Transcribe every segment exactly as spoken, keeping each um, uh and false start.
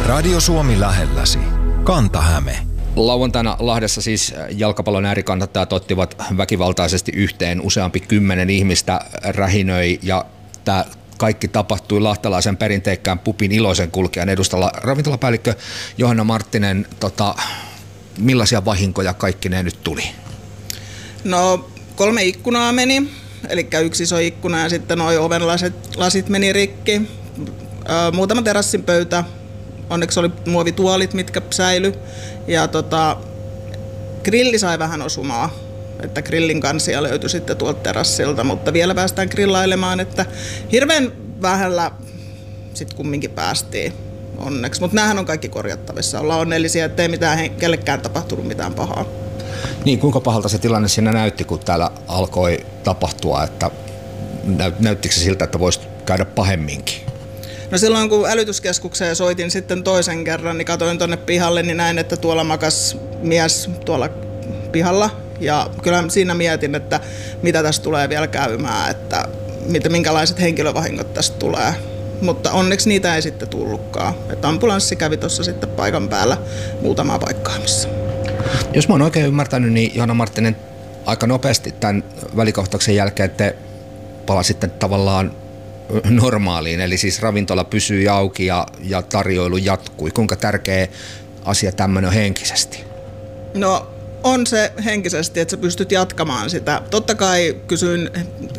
Radio Suomi lähelläsi. Kanta-Häme. Lauantaina Lahdessa siis jalkapallon äärikannattajat ottivat väkivaltaisesti yhteen. Useampi kymmenen ihmistä rähinöi ja tämä kaikki tapahtui lahtelaisen perinteikkään pupin iloisen kulkijan edustalla. Ravintolapäällikkö Johanna Marttinen, tota, millaisia vahinkoja kaikki ne nyt tuli? No kolme ikkunaa meni, eli yksi iso ikkuna ja sitten nuo ovenlasit lasit meni rikki. Muutama terassin pöytä. Onneksi oli muovituolit, mitkä säily. Ja tota, grilli sai vähän osumaa, että grillin kansia löytyi sitten tuolta terassilta, mutta vielä päästään grillailemaan, että hirveän vähällä sitten kumminkin päästiin onneksi. Mutta näähän on kaikki korjattavissa. Ollaan onnellisia, ettei mitään kellekään tapahtunut mitään pahaa. Niin, kuinka pahalta se tilanne siinä näytti, kun täällä alkoi tapahtua, että näyttikö se siltä, että voisi käydä pahemminkin? No silloin kun älytyskeskukseen soitin sitten toisen kerran, niin katsoin tuonne pihalle, niin näin, että tuolla makas mies tuolla pihalla. Ja kyllä siinä mietin, että mitä tästä tulee vielä käymään, että minkälaiset henkilövahingot tästä tulee. Mutta onneksi niitä ei sitten tullutkaan. Että ambulanssi kävi tuossa sitten paikan päällä muutamaa paikkaamassa. Jos mä oon oikein ymmärtänyt, niin Johanna Marttinen, aika nopeasti tämän välikohtauksen jälkeen te palasitte tavallaan normaaliin, eli siis ravintola pysyi auki ja, ja tarjoilu jatkui. Kuinka tärkeä asia tämmöinen on henkisesti? No on se henkisesti, että sä pystyt jatkamaan sitä. Totta kai kysyin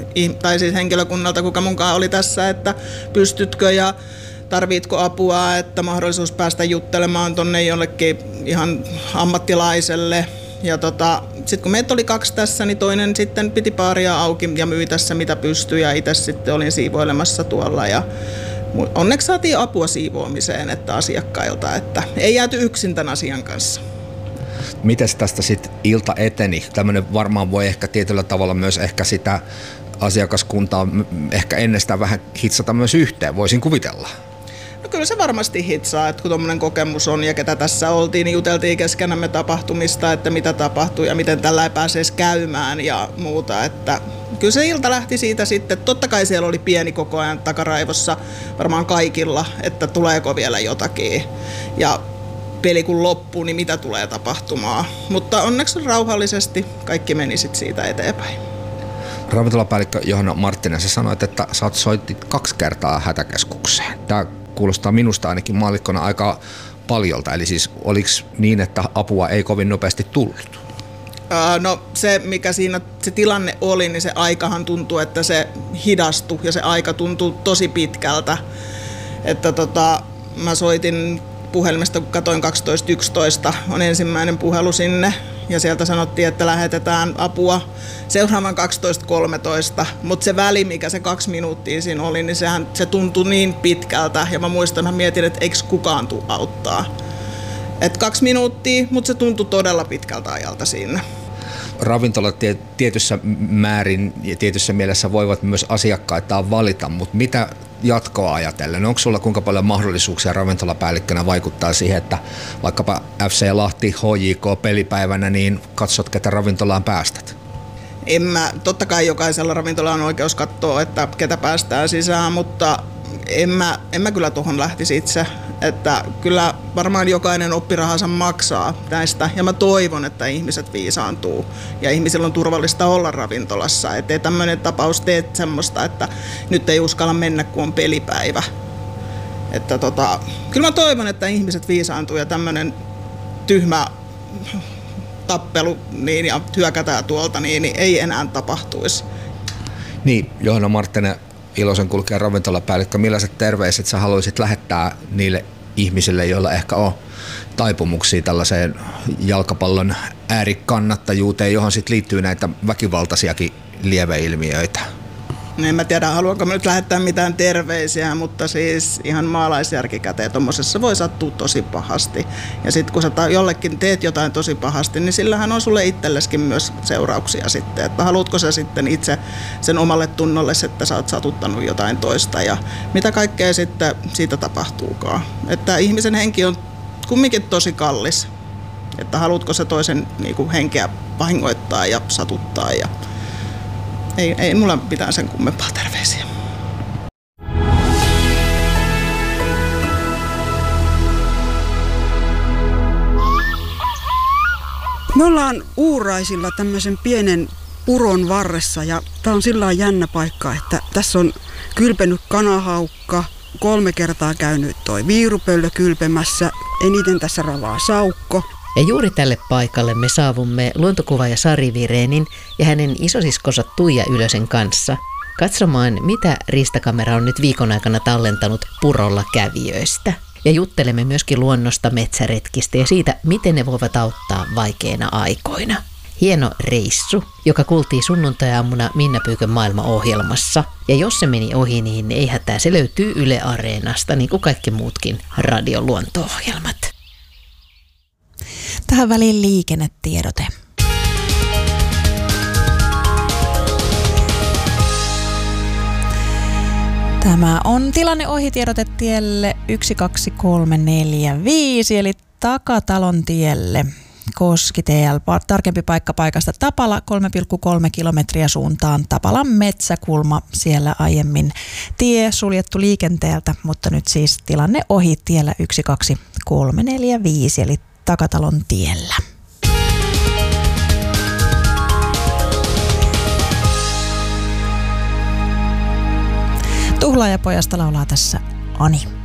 tai siis henkilökunnalta, kuka munkaan oli tässä, että pystytkö ja tarvitko apua, että mahdollisuus päästä juttelemaan tonne jollekin ihan ammattilaiselle. Ja tota, sitten kun meitä oli kaksi tässä, niin toinen sitten piti baaria auki ja myi tässä mitä pystyi ja itse sitten olin siivoilemassa tuolla. Ja onneksi saatiin apua siivoamiseen että asiakkailta, että ei jääty yksin tämän asian kanssa. Mites tästä sitten ilta eteni? Tämmöinen varmaan voi ehkä tietyllä tavalla myös ehkä sitä asiakaskuntaa ehkä ennestään vähän hitsata myös yhteen, voisin kuvitella. No kyllä se varmasti hitsaa, että kun tuommoinen kokemus on ja ketä tässä oltiin, niin juteltiin keskenämme tapahtumista, että mitä tapahtui ja miten tällä ei pääsisi käymään ja muuta. Että kyllä se ilta lähti siitä sitten. Totta kai siellä oli pieni koko ajan takaraivossa varmaan kaikilla, että tuleeko vielä jotakin. Ja peli kun loppuu, niin mitä tulee tapahtumaan. Mutta onneksi rauhallisesti kaikki meni sitten siitä eteenpäin. Ravintolapäällikkö Johanna Marttinen, sä sanoit, että sä soitit kaksi kertaa hätäkeskukseen. Tämä kuulostaa minusta ainakin maallikkona aika paljolta. Eli siis oliko niin, että apua ei kovin nopeasti tullut? Ää, no se, mikä siinä se tilanne oli, niin se aikahan tuntui, että se hidastui ja se aika tuntui tosi pitkältä. Että tota, mä soitin puhelimesta, kun katsoin kaksitoista yksitoista, on ensimmäinen puhelu sinne. Ja sieltä sanottiin, että lähetetään apua seuraavan kaksitoista kolmetoista, mutta se väli, mikä se kaksi minuuttia siinä oli, niin sehän, se tuntui niin pitkältä. Ja mä muistan, mä mietin, että eikö kukaan tule auttaa. Et kaksi minuuttia, mutta se tuntui todella pitkältä ajalta siinä. Ravintolat tietyssä määrin ja tietyssä mielessä voivat myös asiakkaitaan valita, mutta mitä jatkoa ajatellen? Onko sulla kuinka paljon mahdollisuuksia ravintolapäällikkönä vaikuttaa siihen, että vaikkapa F C Lahti, H J K pelipäivänä, niin katsot, ketä ravintolaan päästät? En mä, totta kai jokaisella ravintolalla on oikeus katsoa, että ketä päästään sisään, mutta en mä, en mä kyllä tuohon lähtisi itse. Että kyllä varmaan jokainen oppirahansa maksaa näistä ja mä toivon, että ihmiset viisaantuu ja ihmisillä on turvallista olla ravintolassa. Että ei tämmöinen tapaus tee semmoista, että nyt ei uskalla mennä, kun on pelipäivä. Että tota, kyllä mä toivon, että ihmiset viisaantuu ja tämmöinen tyhmä tappelu niin, ja hyökätään tuolta niin, niin ei enää tapahtuisi. Niin, Johanna Marttinen, iloisen kulkijan ravintolapäällikkö, millaiset terveiset sä haluaisit lähettää niille ihmisille, joilla ehkä on taipumuksia tällaiseen jalkapallon äärikannattajuuteen, johon sitten liittyy näitä väkivaltaisiakin lieveilmiöitä? En mä tiedä, haluanko mä nyt lähettää mitään terveisiä, mutta siis ihan maalaisjärki käteen. Tommosessa voi sattua tosi pahasti. Ja sitten kun sä jollekin teet jotain tosi pahasti, niin sillähän on sulle itselleskin myös seurauksia sitten. Että haluatko sä sitten itse sen omalle tunnolle, että sä oot satuttanut jotain toista ja mitä kaikkea sitten siitä tapahtuukaan. Että ihmisen henki on kumminkin tosi kallis. Että haluatko sä toisen niin kuin henkeä vahingoittaa ja satuttaa ja Ei, ei mulla mitään sen kummempaa terveisiä. Me ollaan Uuraisilla tämmöisen pienen puron varressa ja tää on sillä lailla jännä paikka, että tässä on kylpenyt kanahaukka, kolme kertaa käynyt toi viirupöllö kylpemässä, eniten tässä ravaa saukko. Ja juuri tälle paikalle me saavumme luontokuvaaja Sari Virenin ja hänen isosiskonsa Tuija Ylösen kanssa katsomaan, mitä riistakamera on nyt viikon aikana tallentanut purolla kävijöistä. Ja juttelemme myöskin luonnosta, metsäretkistä ja siitä, miten ne voivat auttaa vaikeina aikoina. Hieno reissu, joka kuultiin sunnuntai-aamuna Minna Pyykön maailmaohjelmassa. Ja jos se meni ohi, niin ei hätää, se löytyy Yle Areenasta, niin kuin kaikki muutkin radioluonto-ohjelmat. Tähän väliin liikennetiedote. Tämä on tilanne ohitiedote tielle yksi kaksi kolme neljä viisi eli Takatalon tielle. Koski T L, tarkempi paikka paikasta Tapala, kolme pilkku kolme kilometriä suuntaan Tapalan metsäkulma. Siellä aiemmin tie suljettu liikenteeltä, mutta nyt siis tilanne ohi tiellä yksi kaksi kolme neljä viisi eli Takatalon tiellä. Tuhlaajapojasta laulaa tässä Ani.